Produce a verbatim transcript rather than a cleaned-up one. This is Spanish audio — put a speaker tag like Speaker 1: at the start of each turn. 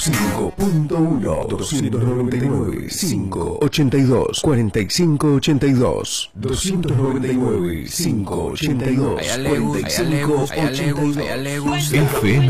Speaker 1: cinco punto uno, doscientos noventa y nueve, cinco ochenta y dos, cuarenta y cinco ochenta y dos, doscientos noventa y nueve, cinco ochenta y dos, cuarenta y cinco ochenta y dos. F M